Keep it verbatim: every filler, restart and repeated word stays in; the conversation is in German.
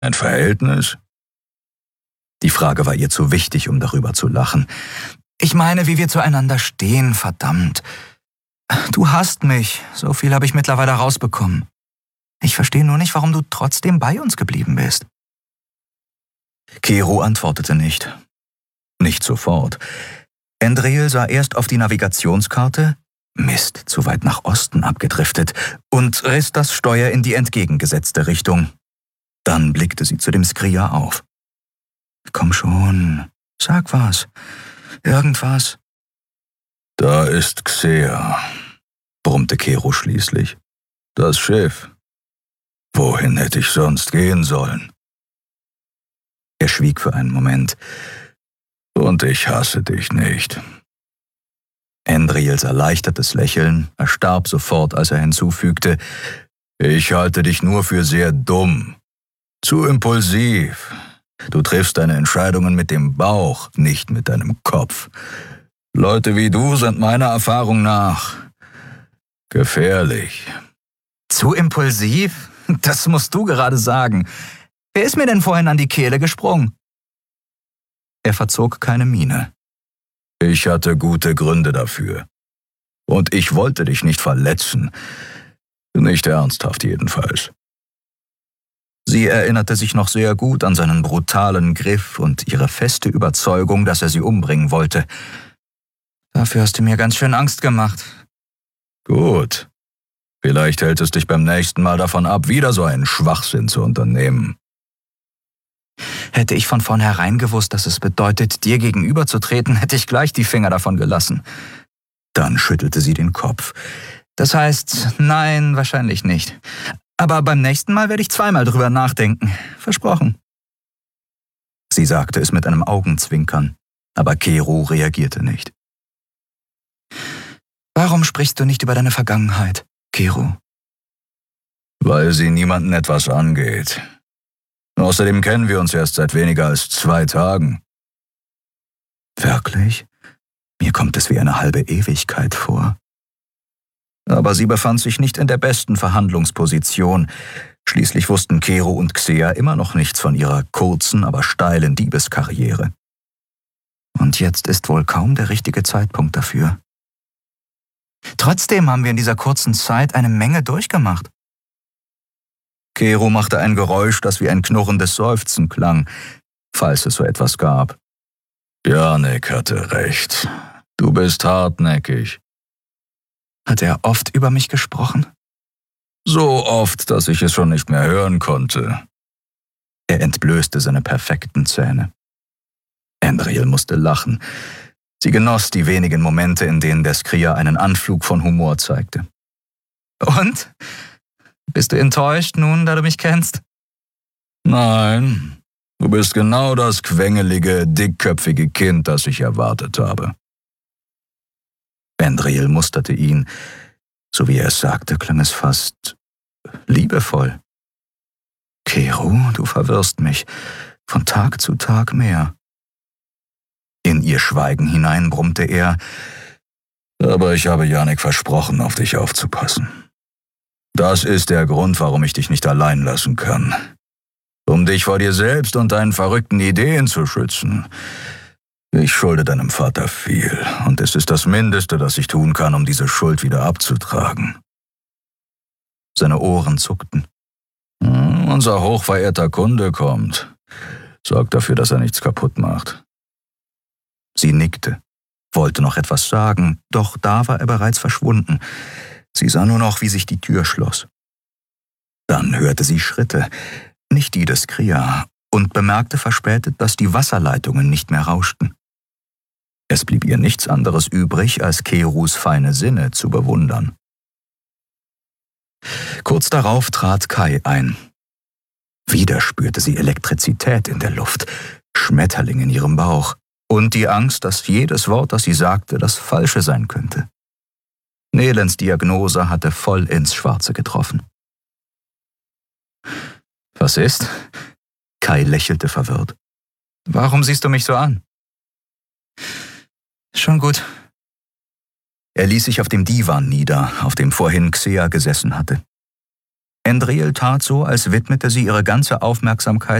Ein Verhältnis? Die Frage war ihr zu wichtig, um darüber zu lachen. Ich meine, wie wir zueinander stehen, verdammt. Du hasst mich, so viel habe ich mittlerweile rausbekommen. Ich verstehe nur nicht, warum du trotzdem bei uns geblieben bist. Kero antwortete nicht. Nicht sofort. Endril sah erst auf die Navigationskarte, Mist, zu weit nach Osten abgedriftet, und riss das Steuer in die entgegengesetzte Richtung. Dann blickte sie zu dem Skria auf. »Komm schon, sag was. Irgendwas.« »Da ist Xea«, brummte Kero schließlich. »Das Schiff. Wohin hätte ich sonst gehen sollen?« Er schwieg für einen Moment. »Und ich hasse dich nicht.« Endrils erleichtertes Lächeln erstarb sofort, als er hinzufügte, »Ich halte dich nur für sehr dumm. Zu impulsiv. Du triffst deine Entscheidungen mit dem Bauch, nicht mit deinem Kopf. Leute wie du sind meiner Erfahrung nach gefährlich.« »Zu impulsiv? Das musst du gerade sagen. Wer ist mir denn vorhin an die Kehle gesprungen?« Er verzog keine Miene. »Ich hatte gute Gründe dafür. Und ich wollte dich nicht verletzen. Nicht ernsthaft jedenfalls.« Sie erinnerte sich noch sehr gut an seinen brutalen Griff und ihre feste Überzeugung, dass er sie umbringen wollte. »Dafür hast du mir ganz schön Angst gemacht.« »Gut. Vielleicht hält es dich beim nächsten Mal davon ab, wieder so einen Schwachsinn zu unternehmen.« Hätte ich von vornherein gewusst, dass es bedeutet, dir gegenüberzutreten, hätte ich gleich die Finger davon gelassen. Dann schüttelte sie den Kopf. »Das heißt, nein, wahrscheinlich nicht. Aber beim nächsten Mal werde ich zweimal drüber nachdenken. Versprochen.« Sie sagte es mit einem Augenzwinkern, aber Kero reagierte nicht. »Warum sprichst du nicht über deine Vergangenheit, Kero?« »Weil sie niemanden etwas angeht. Außerdem kennen wir uns erst seit weniger als zwei Tagen.« »Wirklich? Mir kommt es wie eine halbe Ewigkeit vor.« Aber sie befand sich nicht in der besten Verhandlungsposition. Schließlich wussten Kero und Xea immer noch nichts von ihrer kurzen, aber steilen Diebeskarriere. Und jetzt ist wohl kaum der richtige Zeitpunkt dafür. Trotzdem haben wir in dieser kurzen Zeit eine Menge durchgemacht. Kero machte ein Geräusch, das wie ein knurrendes Seufzen klang, falls es so etwas gab. »Janek hatte recht. Du bist hartnäckig.« Hat er oft über mich gesprochen? »So oft, dass ich es schon nicht mehr hören konnte.« Er entblößte seine perfekten Zähne. Endril musste lachen. Sie genoss die wenigen Momente, in denen der Skria einen Anflug von Humor zeigte. »Und? Bist du enttäuscht nun, da du mich kennst?« »Nein, du bist genau das quengelige, dickköpfige Kind, das ich erwartet habe.« Endril musterte ihn. So wie er es sagte, klang es fast liebevoll. »Kero, du verwirrst mich. Von Tag zu Tag mehr.« In ihr Schweigen hinein brummte er, »Aber ich habe Janek versprochen, auf dich aufzupassen. Das ist der Grund, warum ich dich nicht allein lassen kann. Um dich vor dir selbst und deinen verrückten Ideen zu schützen. Ich schulde deinem Vater viel, und es ist das Mindeste, das ich tun kann, um diese Schuld wieder abzutragen.« Seine Ohren zuckten. Hm, »Unser hochverehrter Kunde kommt. Sorg dafür, dass er nichts kaputt macht.« Sie nickte, wollte noch etwas sagen, doch da war er bereits verschwunden. Sie sah nur noch, wie sich die Tür schloss. Dann hörte sie Schritte, nicht die des Skria, und bemerkte verspätet, dass die Wasserleitungen nicht mehr rauschten. Es blieb ihr nichts anderes übrig, als Keros feine Sinne zu bewundern. Kurz darauf trat Kai ein. Wieder spürte sie Elektrizität in der Luft, Schmetterling in ihrem Bauch und die Angst, dass jedes Wort, das sie sagte, das Falsche sein könnte. Nelens Diagnose hatte voll ins Schwarze getroffen. »Was ist?« Kai lächelte verwirrt. »Warum siehst du mich so an?« »Schon gut.« Er ließ sich auf dem Divan nieder, auf dem vorhin Xea gesessen hatte. Endril tat so, als widmete sie ihre ganze Aufmerksamkeit